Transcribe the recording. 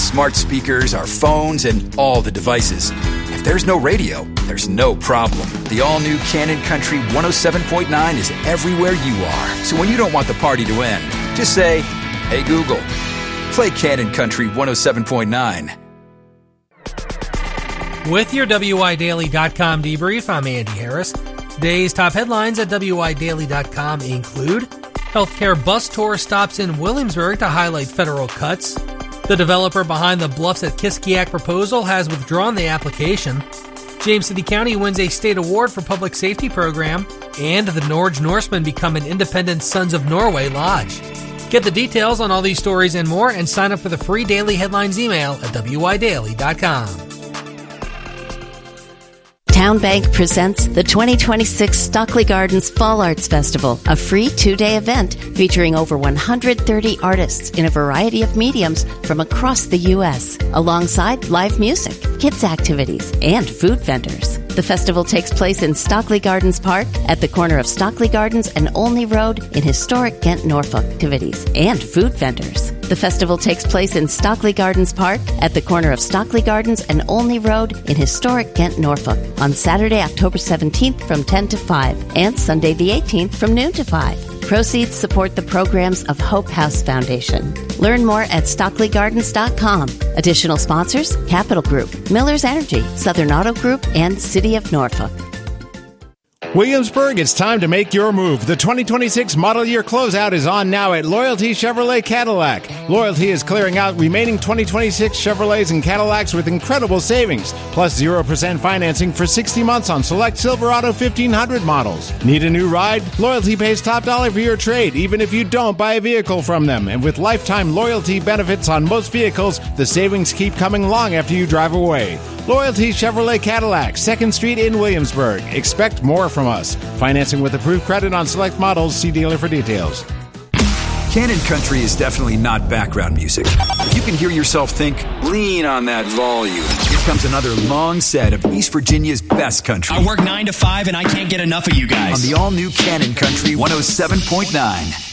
smart speakers, our phones, and all the devices. If there's no radio, there's no problem. The all-new Cannon Country 107.9 is everywhere you are. So when you don't want the party to end, just say, "Hey Google, play Cannon Country 107.9. With your WIDaily.com debrief, I'm Andy Harris. Today's top headlines at WIDaily.com include: healthcare bus tour stops in Williamsburg to highlight federal cuts. The developer behind the Bluffs at Kiskiak proposal has withdrawn the application. James City County wins a state award for public safety program. And the Norge Norsemen become an independent Sons of Norway lodge. Get the details on all these stories and more, and sign up for the free daily headlines email at WIDaily.com. Town Bank presents the 2026 Stockley Gardens Fall Arts Festival, a free 2-day event featuring over 130 artists in a variety of mediums from across the U.S., alongside live music, kids' activities, and food vendors. The festival takes place in Stockley Gardens Park at the corner of Stockley Gardens and Olney Road in historic Ghent, Norfolk. Activities and food vendors. The festival takes place in Stockley Gardens Park at the corner of Stockley Gardens and Olney Road in historic Ghent, Norfolk on Saturday, October 17th from 10 to 5 and Sunday the 18th from noon to 5. Proceeds support the programs of Hope House Foundation. Learn more at StockleyGardens.com. Additional sponsors: Capital Group, Miller's Energy, Southern Auto Group, and City of Norfolk. Williamsburg, it's time to make your move. The 2026 model year closeout is on now at Loyalty Chevrolet Cadillac. Loyalty is clearing out remaining 2026 Chevrolets and Cadillacs with incredible savings, plus 0% financing for 60 months on select Silverado 1500 models. Need a new ride? Loyalty pays top dollar for your trade, even if you don't buy a vehicle from them. And with lifetime loyalty benefits on most vehicles, the savings keep coming long after you drive away. Loyalty Chevrolet Cadillac, 2nd Street in Williamsburg. Expect more from us. Financing with approved credit on select models. See dealer for details. Cannon Country is definitely not background music. If you can hear yourself think, lean on that volume. Here comes another long set of East Virginia's best country. I work 9 to 5 and I can't get enough of you guys. On the all-new Cannon Country 107.9.